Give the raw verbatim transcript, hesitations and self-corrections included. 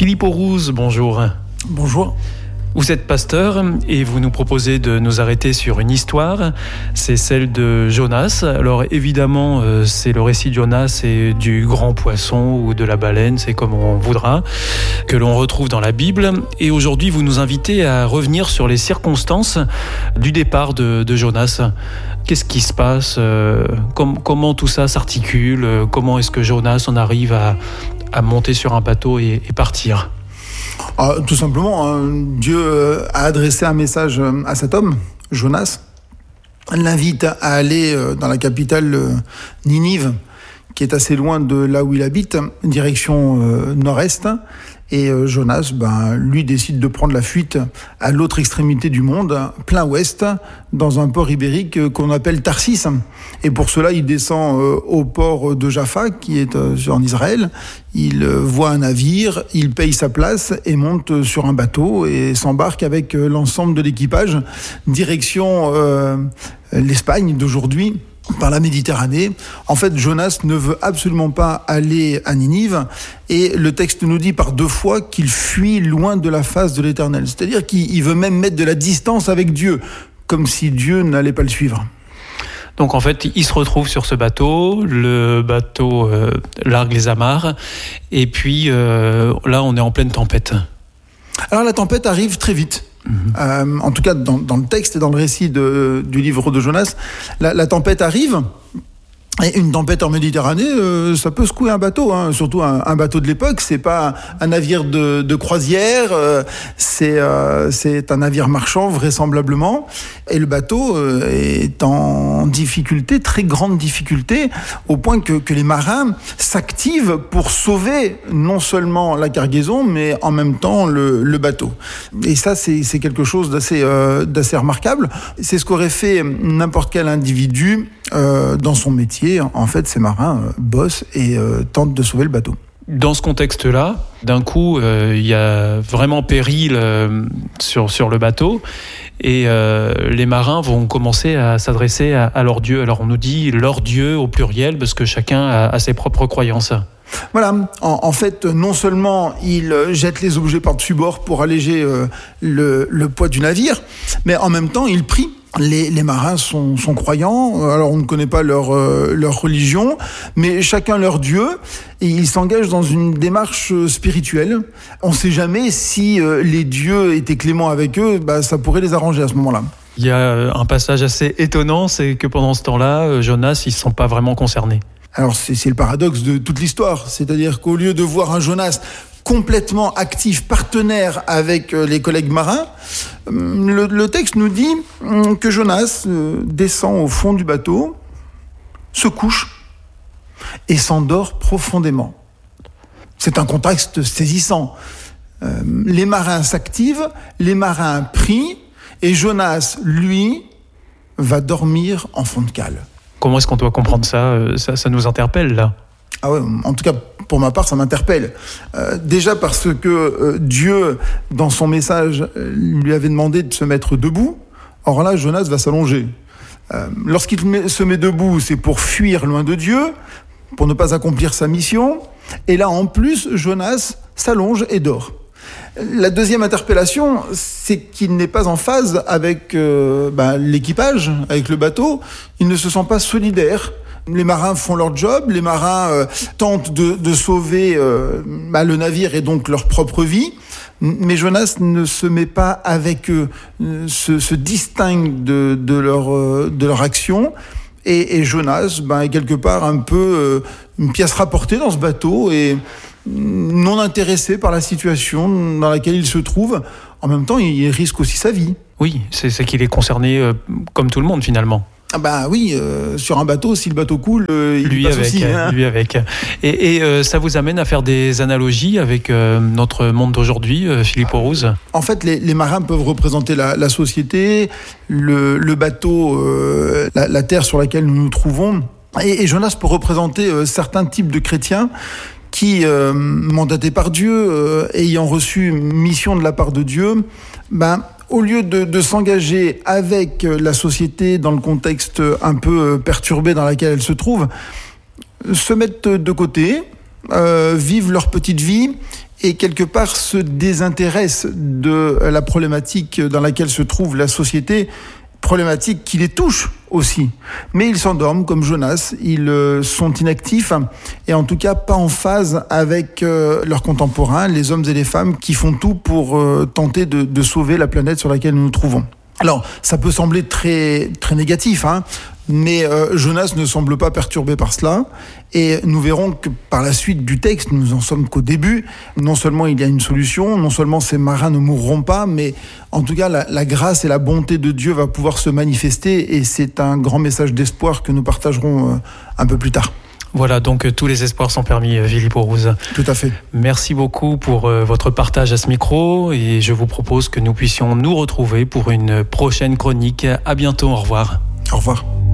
Philippe Aurouz, bonjour. Bonjour. Vous êtes pasteur et vous nous proposez de nous arrêter sur une histoire, c'est celle de Jonas. Alors évidemment, c'est le récit de Jonas et du grand poisson ou de la baleine, c'est comme on voudra, que l'on retrouve dans la Bible. Et aujourd'hui, vous nous invitez à revenir sur les circonstances du départ de, de Jonas. Qu'est-ce qui se passe ? Com- Comment tout ça s'articule ? Comment est-ce que Jonas en arrive à, à monter sur un bateau et, et partir ? Ah, tout simplement, hein, Dieu a adressé un message à cet homme, Jonas, l'invite à aller dans la capitale Ninive, qui est assez loin de là où il habite, direction euh, nord-est. Et euh, Jonas, ben, lui, décide de prendre la fuite à l'autre extrémité du monde, plein ouest, dans un port ibérique euh, qu'on appelle Tarsis. Et pour cela, il descend euh, au port de Jaffa, qui est euh, en Israël. Il euh, voit un navire, il paye sa place et monte sur un bateau et s'embarque avec euh, l'ensemble de l'équipage, direction euh, l'Espagne d'aujourd'hui, par la Méditerranée. En fait, Jonas ne veut absolument pas aller à Ninive et le texte nous dit par deux fois qu'il fuit loin de la face de l'Éternel. C'est-à-dire qu'il veut même mettre de la distance avec Dieu, comme si Dieu n'allait pas le suivre. Donc en fait, il se retrouve sur ce bateau, le bateau euh, largue les amarres, et puis euh, là, on est en pleine tempête. Alors la tempête arrive très vite. Mmh. Euh, en tout cas, dans, dans le texte et dans le récit de, du livre de Jonas, la, la tempête arrive. Et une tempête en Méditerranée, euh, ça peut secouer un bateau, hein, surtout un, un bateau de l'époque. C'est pas un navire de, de croisière, euh, c'est, euh, c'est un navire marchand vraisemblablement. Et le bateau euh, est en difficulté, très grande difficulté, au point que, que les marins s'activent pour sauver non seulement la cargaison, mais en même temps le, le bateau. Et ça, c'est, c'est quelque chose d'assez, euh, d'assez remarquable. C'est ce qu'aurait fait n'importe quel individu euh, dans son métier. En fait, ces marins euh, bossent et euh, tentent de sauver le bateau. Dans ce contexte-là, d'un coup, il euh, y a vraiment péril euh, sur, sur le bateau et euh, les marins vont commencer à s'adresser à, à leur Dieu. Alors on nous dit leur Dieu au pluriel parce que chacun a, a ses propres croyances. Voilà, en, en fait, non seulement ils jettent les objets par-dessus bord pour alléger euh, le, le poids du navire, mais en même temps, ils prient. Les, les marins sont, sont croyants, alors on ne connaît pas leur, euh, leur religion, mais chacun leur Dieu, et ils s'engagent dans une démarche spirituelle. On ne sait jamais si euh, les dieux étaient cléments avec eux, bah, ça pourrait les arranger à ce moment-là. Il y a un passage assez étonnant, c'est que pendant ce temps-là, Jonas, il ne se sent pas vraiment concerné. Alors c'est, c'est le paradoxe de toute l'histoire, c'est-à-dire qu'au lieu de voir un Jonas complètement actif, partenaire avec les collègues marins, le, le texte nous dit que Jonas descend au fond du bateau, se couche et s'endort profondément. C'est un contexte saisissant. Les marins s'activent, les marins prient et Jonas, lui, va dormir en fond de cale. Comment est-ce qu'on doit comprendre ça ? Ça, ça nous interpelle, là. Ah ouais, en tout cas, pour ma part, ça m'interpelle. Euh, déjà parce que euh, Dieu, dans son message, euh, lui avait demandé de se mettre debout. Or là, Jonas va s'allonger. Euh, lorsqu'il met, se met debout, c'est pour fuir loin de Dieu, pour ne pas accomplir sa mission. Et là, en plus, Jonas s'allonge et dort. La deuxième interpellation, c'est qu'il n'est pas en phase avec euh, bah, l'équipage, avec le bateau. Il ne se sent pas solidaire. Les marins font leur job, les marins euh, tentent de, de sauver euh, bah, le navire et donc leur propre vie. Mais Jonas ne se met pas avec eux, se, se distingue de, de, leur, euh, de leur action. Et, et Jonas bah, est quelque part un peu euh, une pièce rapportée dans ce bateau et non intéressé par la situation dans laquelle il se trouve. En même temps, il risque aussi sa vie. Oui, c'est, c'est qu'il est concerné euh, comme tout le monde finalement. Ah bah oui, euh, sur un bateau, si le bateau coule, euh, il lui passe avec, aussi. Hein. Lui avec. Et, et euh, ça vous amène à faire des analogies avec euh, notre monde d'aujourd'hui, euh, Philippe Aurouz ? En fait, les, les marins peuvent représenter la, la société, le, le bateau, euh, la, la terre sur laquelle nous nous trouvons. Et, et Jonas peut représenter euh, certains types de chrétiens qui, euh, mandatés par Dieu, euh, ayant reçu mission de la part de Dieu, ben, au lieu de, de s'engager avec la société dans le contexte un peu perturbé dans lequel elle se trouve, se mettent de côté, euh, vivent leur petite vie et quelque part se désintéresse de la problématique dans laquelle se trouve la société, problématique qui les touche aussi. Mais ils s'endorment comme Jonas, ils euh, sont inactifs et en tout cas pas en phase avec euh, leurs contemporains, les hommes et les femmes qui font tout pour euh, tenter de, de sauver la planète sur laquelle nous nous trouvons. Alors, ça peut sembler très, très négatif, hein, mais euh, Jonas ne semble pas perturbé par cela. Et nous verrons que par la suite du texte, nous en sommes qu'au début. Non seulement il y a une solution, non seulement ces marins ne mourront pas, mais en tout cas, la, la grâce et la bonté de Dieu va pouvoir se manifester. Et c'est un grand message d'espoir que nous partagerons euh, un peu plus tard. Voilà, donc euh, tous les espoirs sont permis, euh, Philippe Aurouze. Tout à fait. Merci beaucoup pour euh, votre partage à ce micro et je vous propose que nous puissions nous retrouver pour une prochaine chronique. À bientôt, au revoir. Au revoir.